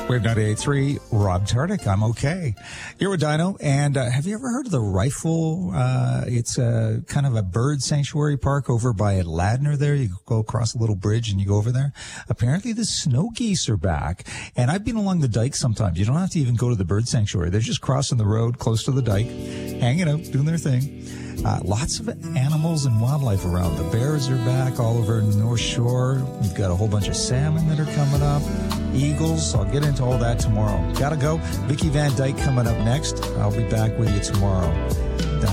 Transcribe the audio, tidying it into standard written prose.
Wave 98.3, Rob Tardik. I'm okay. You're with Dino. And have you ever heard of the Rifle? It's kind of a bird sanctuary park over by Ladner there. You go across a little bridge and you go over there. Apparently the snow geese are back. And I've been along the dike sometimes. You don't have to even go to the bird sanctuary. They're just crossing the road close to the dike, hanging out, doing their thing. Lots of animals and wildlife around. The bears are back all over North Shore. We've got a whole bunch of salmon that are coming up. Eagles. I'll get into all that tomorrow. Gotta go. Vicky Van Dyke coming up next. I'll be back with you tomorrow.